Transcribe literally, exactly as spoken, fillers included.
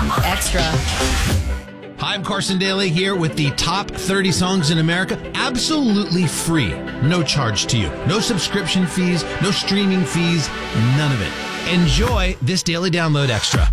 Extra. Hi, I'm Carson Daly here with the top thirty songs in America, absolutely free. No charge to you. No subscription fees, no streaming fees, none of it. Enjoy this daily download extra.